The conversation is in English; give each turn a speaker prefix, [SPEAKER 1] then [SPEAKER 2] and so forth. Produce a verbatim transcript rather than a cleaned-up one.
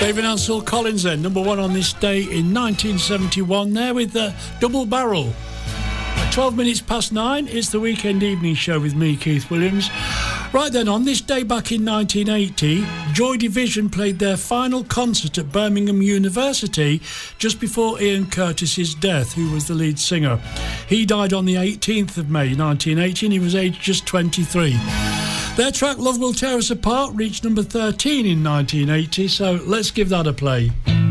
[SPEAKER 1] David Ansel Collins then, number one on this day in nineteen seventy-one, there with the Double Barrel. At twelve minutes past nine, it's the Weekend Evening Show with me, Keith Williams. Right then, on this day back in nineteen eighty, Joy Division played their final concert at Birmingham University just before Ian Curtis's death, who was the lead singer. He died on the eighteenth of May nineteen eighty and he was aged just twenty-three. Their track Love Will Tear Us Apart reached number thirteen in nineteen eighty, so let's give that a play.